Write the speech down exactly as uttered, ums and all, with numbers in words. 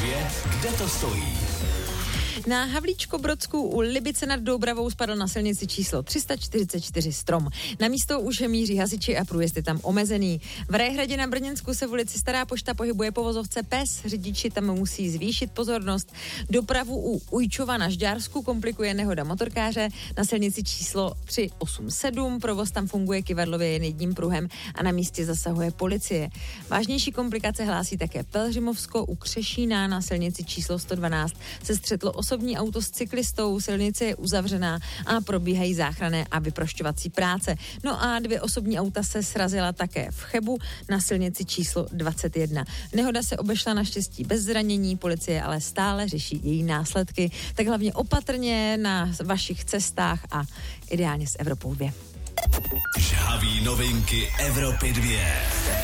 dvě, kde to stojí? Na Havlíčko-Brodsku u Libice nad Doubravou spadl na silnici číslo tři sta čtyřicet čtyři strom. Na místo už míří hasiči a průjezd je tam omezený. V Réhradě na Brněnsku se v ulici Stará pošta pohybuje po vozovce pes. Řidiči tam musí zvýšit pozornost. Dopravu u Ujčova na Žďársku komplikuje nehoda motorkáře. Na silnici číslo tři osm sedm provoz tam funguje kyvadlově jen jedním pruhem a na místě zasahuje policie. Vážnější komplikace hlásí také Pelhřimovsko u Křešína. Na silnici číslo sto dvanáct se střetlo osobní auto s cyklistou, silnice je uzavřená a probíhají záchranné a vyprošťovací práce. No a dvě osobní auta se srazila také v Chebu na silnici číslo dvacet jedna. Nehoda se obešla naštěstí bez zranění, policie ale stále řeší její následky. Tak hlavně opatrně na vašich cestách a ideálně s Evropou dvě. Žhavý novinky Evropy dvě.